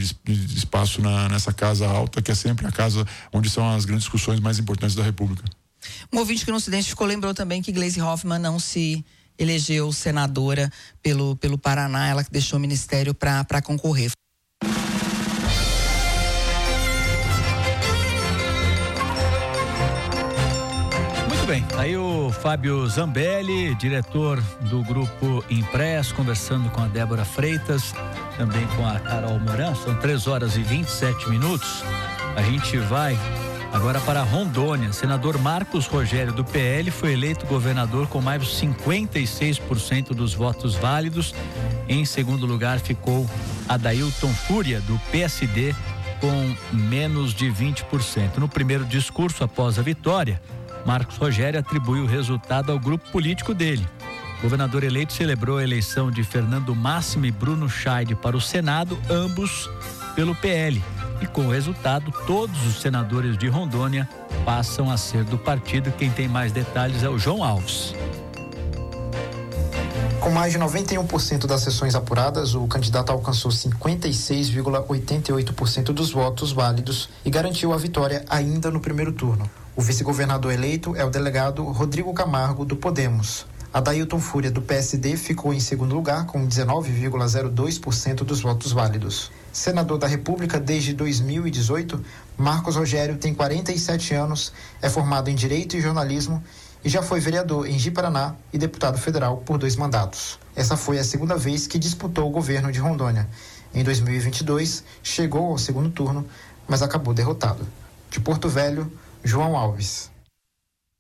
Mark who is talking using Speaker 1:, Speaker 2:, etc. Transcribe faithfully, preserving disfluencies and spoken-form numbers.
Speaker 1: de, de espaço na, nessa casa alta, que é sempre a casa onde são as grandes discussões mais importantes da República.
Speaker 2: Um ouvinte que não se identificou lembrou também que Gleisi Hoffmann não se elegeu senadora pelo, pelo Paraná, ela que deixou o ministério para concorrer.
Speaker 3: Bem, aí o Fábio Zambelli, diretor do Grupo Impresso, conversando com a Débora Freitas, também com a Carol Moran. São três horas e vinte e sete minutos. A gente vai agora para Rondônia. Senador Marcos Rogério, do P L, foi eleito governador com mais de cinquenta e seis por cento dos votos válidos. Em segundo lugar ficou Adailton Fúria, do P S D, com menos de vinte por cento. No primeiro discurso após a vitória, Marcos Rogério atribui o resultado ao grupo político dele. O governador eleito celebrou a eleição de Fernando Máximo e Bruno Scheide para o Senado, ambos pelo P L. E com o resultado, todos os senadores de Rondônia passam a ser do partido. Quem tem mais detalhes é o João Alves.
Speaker 4: Com mais de noventa e um por cento das sessões apuradas, o candidato alcançou cinquenta e seis vírgula oitenta e oito por cento dos votos válidos e garantiu a vitória ainda no primeiro turno. O vice-governador eleito é o delegado Rodrigo Camargo, do Podemos. Adailton Fúria, do P S D, ficou em segundo lugar com dezenove vírgula zero dois por cento dos votos válidos. Senador da República desde dois mil e dezoito, Marcos Rogério tem quarenta e sete anos, é formado em Direito e Jornalismo e já foi vereador em Ji-Paraná e deputado federal por dois mandatos. Essa foi a segunda vez que disputou o governo de Rondônia. Em dois mil e vinte e dois, chegou ao segundo turno, mas acabou derrotado. De Porto Velho, João Alves.